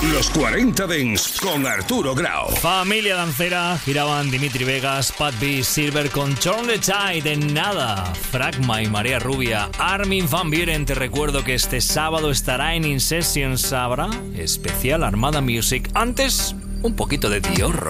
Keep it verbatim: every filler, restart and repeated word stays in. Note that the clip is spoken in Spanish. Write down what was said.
Los cuarenta Dance con Arturo Grau. Familia dancera, giraban Dimitri Vegas, Pat B, Silver con Turn the Tide en nada. Fragma y María Rubia. Armin van Buuren, te recuerdo que este sábado estará en In Sessions. Habrá especial Armada Music. Antes, un poquito de Dior.